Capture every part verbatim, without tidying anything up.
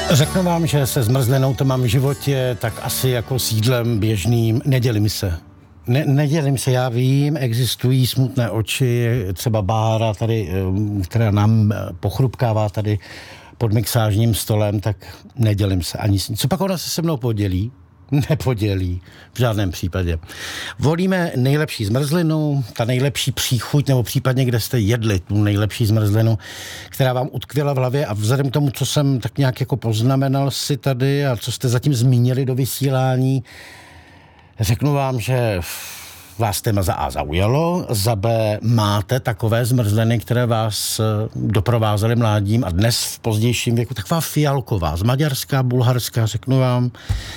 Řeknu vám, že se zmrzlinou to mám v životě tak asi jako s jídlem běžným. Nedělím se. Ne, nedělím se, já vím, existují smutné oči, třeba Bára tady, která nám pochrupkává tady pod mixážním stolem, tak nedělím se ani s ní. Co pak ona se se mnou podělí? Nepodělí, v žádném případě. Volíme nejlepší zmrzlinu, ta nejlepší příchuť, nebo případně, kde jste jedli tu nejlepší zmrzlinu, která vám utkvěla v hlavě, a vzhledem k tomu, co jsem tak nějak jako poznamenal si tady a co jste zatím zmínili do vysílání, řeknu vám, že vás téma za A zaujalo, za B máte takové zmrzliny, které vás doprovázely mládím a dnes v pozdějším věku, taková fialková, z Maďarska, Bulharska, řeknu vám.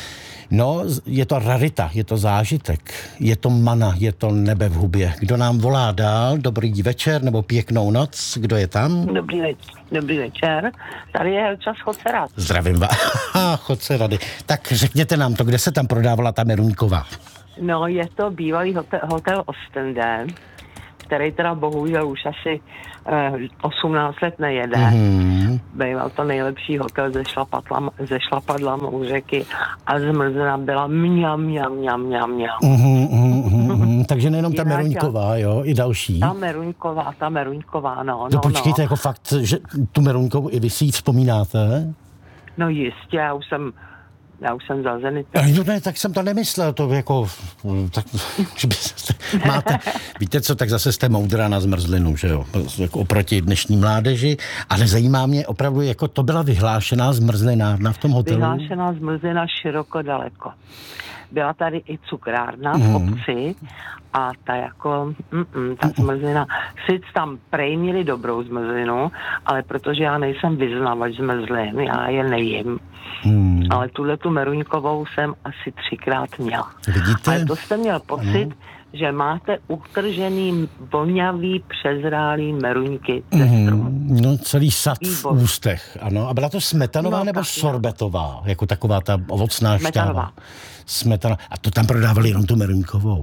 No, je to rarita, je to zážitek, je to mana, je to nebe v hubě. Kdo nám volá dál? Dobrý večer nebo pěknou noc, kdo je tam? Dobrý večer, dobrý večer. Tady je Helča z Chocerad. Zdravím vás. Chocerady. Tak řekněte nám to, kde se tam prodávala ta Meruňková? No, je to bývalý hotel, hotel Ostende, který teda bohužel už asi eh, osmnáct let nejede. Mm-hmm. Býval to nejlepší hotel ze, šlapatlam, ze šlapadlama u řeky a zmrzlina byla mňam, mňam, mňam, mňam, mňam. Mm-hmm, mm-hmm. Takže nejenom ta Meruňková, jo, i další. Ta Meruňková, ta Meruňková, no. No, no počkejte, no. jako fakt, že tu Meruňkovou i vy si ji vzpomínáte? No jistě, já už jsem Já už jsem za Zenit. No ne, tak jsem to nemyslel, to jako, tak, že byste, máte, víte co, tak zase jste moudrá na zmrzlinu, že jo, jako oproti dnešní mládeži, ale zajímá mě opravdu, jako to byla vyhlášená zmrzlinárna v tom hotelu? Vyhlášená zmrzlina široko daleko. Byla tady i cukrárna v obci a ta jako, mm, ta zmrzlina, sice tam prej měli dobrou zmrzlinu, ale protože já nejsem vyznavač zmrzlin, já je nejím. Hmm. Ale tuhletu Meruňkovou jsem asi třikrát měla. Vidíte? Ale to jste měl pocit, ano, že máte utržený, vonavý, přezrálý meruňky ze stromu. Mm, no celý sad v ústech, ano. A byla to smetanová no, nebo tak, sorbetová? Jako taková ta ovocná šťáva? Smetana. A to tam prodávali jenom tu Meruňkovou?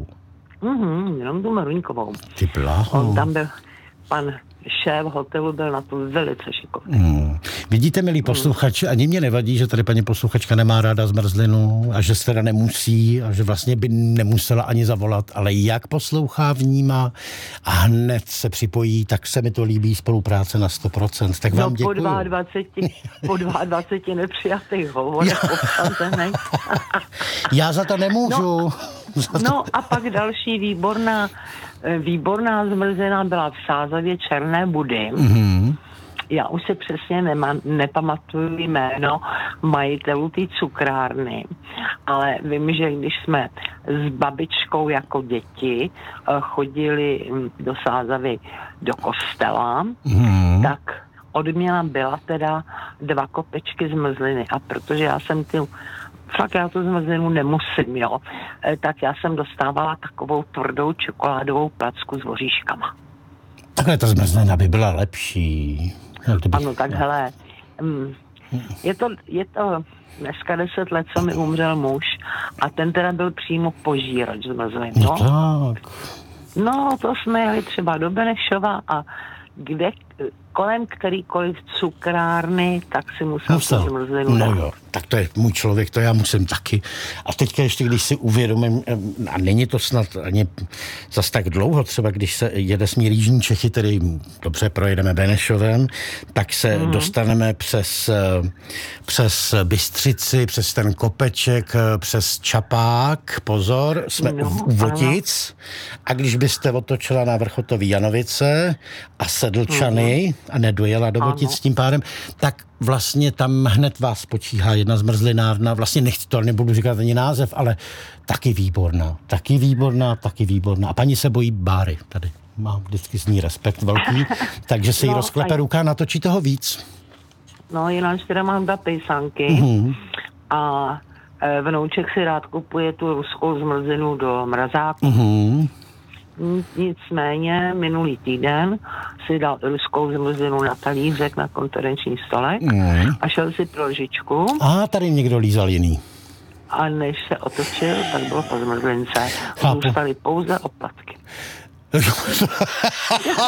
Mhm, jenom tu Meruňkovou. Ty bláho. On tam byl, pan šéf hotelu byl na to velice šikovný. Hmm. Vidíte, milí posluchači, ani mě nevadí, že tady paní posluchačka nemá ráda zmrzlinu a že se teda nemusí a že vlastně by nemusela ani zavolat, ale jak poslouchá, vnímá a hned se připojí, tak se mi to líbí, spolupráce na sto procent. Tak vám no, děkuju. Po dvaceti po dvaceti nepřijatých hovorech obsazených. Já za to nemůžu. No, za to... no a pak další výborná výborná zmrzlina byla v Sázavě Černé Budy. Mm-hmm. Já už si přesně nema, nepamatuju jméno majitelů té cukrárny, ale vím, že když jsme s babičkou jako děti chodili do Sázavy do kostela, mm-hmm. tak odměna byla teda dva kopečky zmrzliny. A protože já jsem ty fakt já tu zmrzlinu nemusím, jo. E, tak já jsem dostávala takovou tvrdou čokoládovou placku s voříškama. Takhle ta zmrzlina by byla lepší. Bych... Ano, tak hele, mm, je to, je to dneska deset let, co mi umřel muž a ten teda byl přímo požírač zmrzlinu. No tak. No, to jsme jeli třeba do Benešova a kde, kolem kterýkoliv cukrárny, tak si musel tu zmrzlinu No jo, tak to je můj člověk, to já musím taky. A teďka ještě, když si uvědomím, a není to snad ani zas tak dlouho, třeba když se jede směr Jižní Čechy, tedy dobře projedeme Benešovem, tak se mm. dostaneme přes, přes Bystřici, přes ten kopeček, přes Čapák, pozor, jsme no, u Votic, a když byste otočila na Vrchotový Janovice a Sedlčany mm. a nedojela do Votic s tím pádem, tak vlastně tam hned vás počíhá jedna zmrzlinárna, vlastně nechci to, nebudu říkat ani název, ale taky výborná, taky výborná, taky výborná. A paní se bojí Báry, tady má vždycky z ní respekt velký, takže se jí no, rozklepe aj... ruka, natočí toho víc. No, jinak teda mám dva pejsanky mm-hmm. a e, vnouček si rád kupuje tu ruskou zmrzlinu do mrazáku. Mm-hmm. Nicméně minulý týden si dal ruskou zmrzlinu na talířek na konferenční stolek mm. a šel si pro lžičku. A tady někdo lízal jiný. A než se otočil, tak bylo po zmrzlince. Zůstaly pouze oplatky.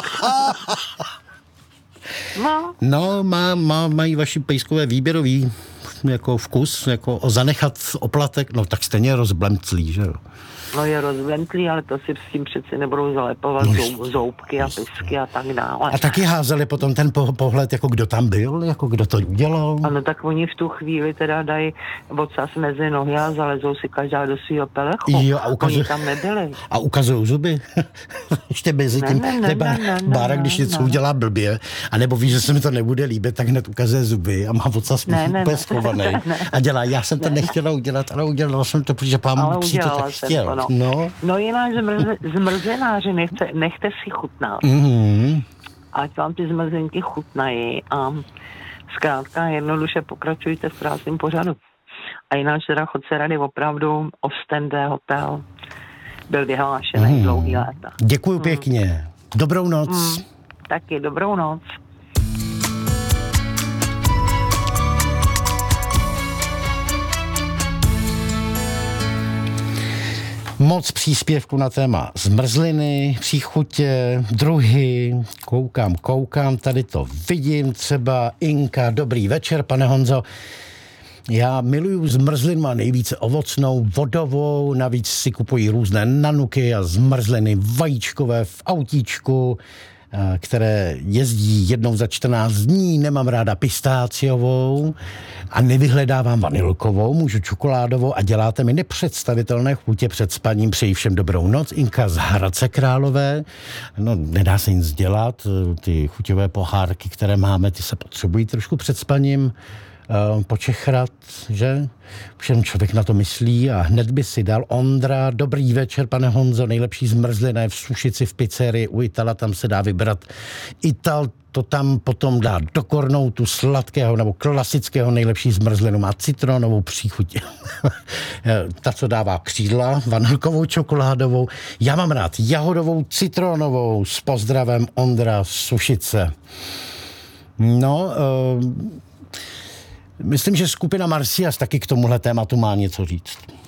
no, no má, má, mají vaši pejskové výběrový. jako vkus, jako zanechat oplatek, no tak stejně rozblemclý, že jo. No je rozventlý, ale to si s tím přeci nebudou zalepovat no, zoub, zoubky a pisky a tak dále. A taky házeli potom ten pohled, jako kdo tam byl, jako kdo to udělal. Ano, tak oni v tu chvíli teda dají ocas mezi nohy a zalezou si každá do svýho pelechu. Jo, a ukazují, oni tam nebyli. A ukazují zuby. Ještě mezi tím, ne, ne, ne, bá, ne, ne, Bára, ne, když ne, něco ne. udělá blbě, anebo ví, že se mi to nebude líbit, tak hned ukazuje zuby a má ocas ne, ne, úplně ne, schovaný. ne, ne. A dělá, já jsem to nechtěla udělat, ale udělala jsem to, protože pán pří to tak chtěl. To, no. No. no jinak zmrze, zmrzenáři, nechte, nechte si chutnat. Mm-hmm. Ať vám ty zmrzenky chutnají a zkrátka jednoduše pokračujte v krásném pořadu. A jinak teda chodce rady opravdu Ostende hotel byl vyhlášený mm. dlouhý léta. Děkuju mm. pěkně. Dobrou noc. Mm. Taky dobrou noc. Moc příspěvku na téma zmrzliny, příchutě, druhy, koukám, koukám, tady to vidím, třeba Inka, dobrý večer, pane Honzo. Já miluju zmrzlinu a nejvíce ovocnou, vodovou, navíc si kupují různé nanuky a zmrzliny vajíčkové v autíčku, které jezdí jednou za čtrnáct dní, nemám ráda pistáciovou a nevyhledávám vanilkovou, můžu čokoládovou a děláte mi nepředstavitelné chutě před spaním. Přeji všem dobrou noc. Inka z Hradce Králové. No, nedá se nic dělat, ty chuťové pohárky, které máme, ty se potřebují trošku před spaním uh, počechrat, že? Všem člověk na to myslí a hned by si dal. Ondra, dobrý večer, pane Honzo, nejlepší zmrzlina je v Sušici v pizzerii u Itala, tam se dá vybrat. Ital to tam potom dá do kornoutu sladkého nebo klasického, nejlepší zmrzlinu má citronovou příchuť. Ta, co dává křídla, vanilkovou, čokoládovou. Já mám rád jahodovou, citronovou. S pozdravem Ondra z Sušice. No, uh, myslím, že skupina Marcias taky k tomuhle tématu má něco říct.